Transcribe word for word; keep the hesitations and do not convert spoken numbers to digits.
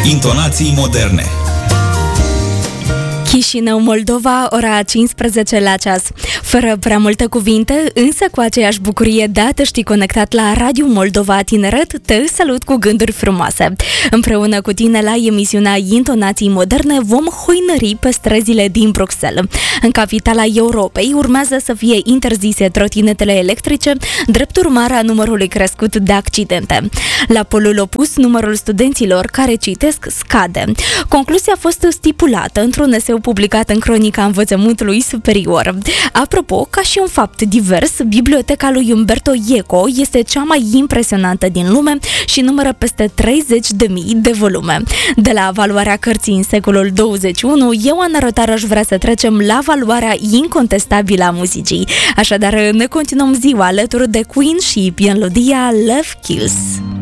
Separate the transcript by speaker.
Speaker 1: Intonații moderne.
Speaker 2: Chișinău, Moldova, ora cincisprezece la ceas. Fără prea multe cuvinte, însă cu aceeași bucurie de a te ști conectat la Radio Moldova Tineret, te salut cu gânduri frumoase. Împreună cu tine la emisiunea Intonații Moderne vom hoinări pe străzile din Bruxelles. În capitala Europei urmează să fie interzise trotinetele electrice, drept urmare a numărului crescut de accidente. La polul opus, numărul studenților care citesc scade. Concluzia a fost stipulată într-un eseu publicat în Cronica Învățământului Superior. Apropo, ca și un fapt divers, biblioteca lui Umberto Eco este cea mai impresionantă din lume și numără peste treizeci de mii de volume. De la valoarea cărții în secolul douăzeci și unu, eu, Ana Rotar, aș vrea să trecem la valoarea incontestabilă a muzicii. Așadar, ne continuăm ziua alături de Queen și melodia Love Kills.